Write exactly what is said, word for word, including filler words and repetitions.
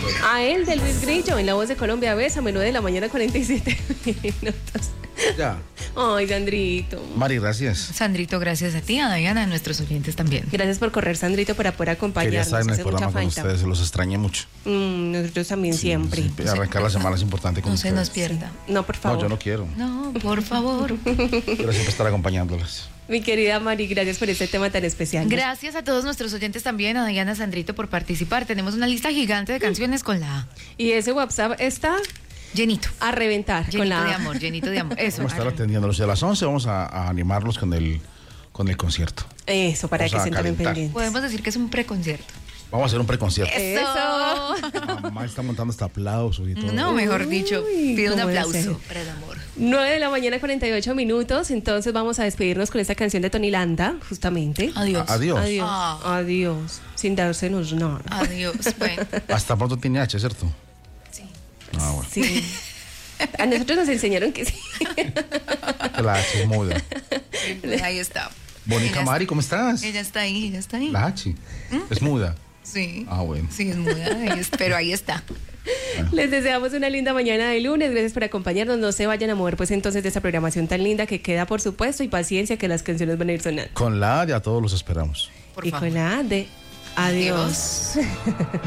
A él, de Luis Grillo, en La Voz de Colombia, Bésame, nueve de la mañana, cuarenta y siete minutos. Ya. Ay, Sandrito. Mari, gracias. Sandrito, gracias a ti, a Diana, a nuestros oyentes también. Gracias por correr, Sandrito, para poder Quería acompañarnos. estar en el Hace mucha programa con falta. ustedes, se los extrañé mucho. Mm, nosotros también Sí, siempre. sí, arrancar la semana es importante con No se ustedes. nos pierda. No, por favor. No, yo no quiero. No, por favor. Quiero siempre estar acompañándolas. Mi querida Mari, gracias por este tema tan especial. Gracias a todos nuestros oyentes también, a Diana, a Sandrito por participar. Tenemos una lista gigante de canciones con la A. Y ese WhatsApp está Llenito. a reventar Llenito con la de A. amor, llenito de amor. Eso. Vamos a estar atendiéndolos. A las once vamos a, a animarlos con el, con el concierto. Eso, para Vamos que a se enteren calentar. pendientes. Podemos decir que es un preconcierto. Vamos a hacer un preconcierto. Eso. Mamá está montando hasta aplausos y todo. No, mejor dicho, Uy, pido un ¿cómo debe aplauso ser? para el amor. nueve de la mañana, cuarenta y ocho minutos. Entonces vamos a despedirnos con esta canción de Tony Landa, justamente. Adiós. A- adiós. Adiós. Ah. Adiós. Sin dársenos nada. Adiós. Bueno, Hasta pronto tiene H, ¿cierto? sí. Ah, bueno. Sí. A nosotros nos enseñaron que sí. La H es muda. Ahí está. Bonita Ella Mari, ¿cómo estás? está- Ella está ahí, ella está ahí. La H. Es muda. Sí. Ah, bueno. Sí, es muda, ahí es- pero ahí está. Les deseamos una linda mañana de lunes. Gracias por acompañarnos. No se vayan a mover, pues, entonces, de esta programación tan linda que queda, por supuesto. Y paciencia, que las canciones van a ir sonando. Con la A ya todos los esperamos. Por y favor. con la A de adiós. Adiós.